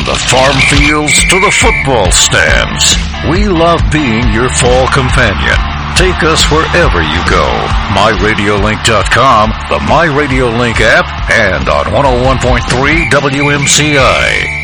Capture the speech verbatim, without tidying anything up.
the farm fields to the football stands, we love being your fall companion. Take us wherever you go. my radio link dot com, the MyRadioLink app, and on one oh one point three W M C I.